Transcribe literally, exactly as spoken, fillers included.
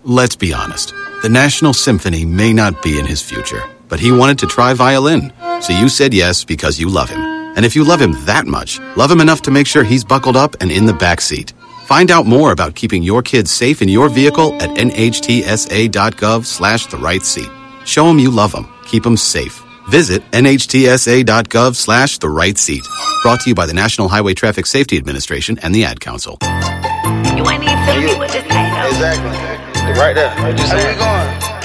Let's be honest. The National Symphony may not be in his future, but he wanted to try violin. So you said yes because you love him. And if you love him that much, love him enough to make sure he's buckled up and in the back seat. Find out more about keeping your kids safe in your vehicle at nhtsa.gov slash the right seat. Show them you love them. Keep them safe. Visit nhtsa.gov slash the right seat. Brought to you by the National Highway Traffic Safety Administration and the Ad Council. You ain't need to. You would just say no. Exactly. Right there. Right, just saying. Where we going?